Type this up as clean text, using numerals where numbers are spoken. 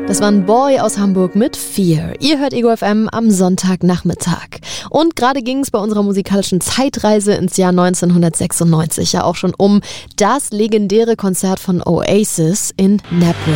Das war ein Boy aus Hamburg mit Fear. Ihr hört Ego FM am Sonntagnachmittag. Und gerade ging es bei unserer musikalischen Zeitreise ins Jahr 1996 ja auch schon um das legendäre Konzert von Oasis in Naples.